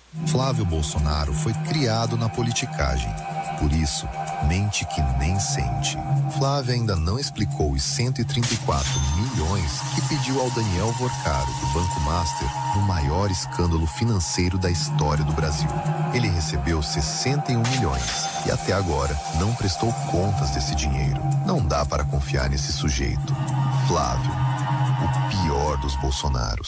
Flávio Bolsonaro foi criado na politicagem. Por isso, mente que nem sente. Flávio ainda não explicou os 134 milhões que pediu ao Daniel Vorcaro, do Banco Master, no maior escândalo financeiro da história do Brasil. Ele recebeu 61 milhões e até agora não prestou contas desse dinheiro. Não dá para confiar nesse sujeito. Flávio, o pior dos Bolsonaros.